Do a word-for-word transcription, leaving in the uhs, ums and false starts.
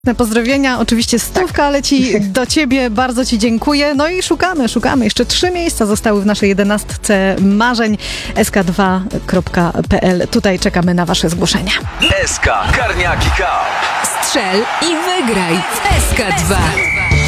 Pozdrowienia, oczywiście stówka leci do ciebie, bardzo ci dziękuję. No i szukamy, szukamy. Jeszcze trzy miejsca zostały w naszej jedenastce marzeń. S K dwa kropka p l. Tutaj czekamy na wasze zgłoszenia. S K Karniaki K. Strzel i wygraj w S K dwa.